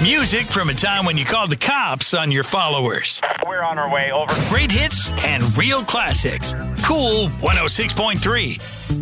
Music from a time when you called the cops on your followers. We're on our way, over. Great hits and real classics. Cool 106.3.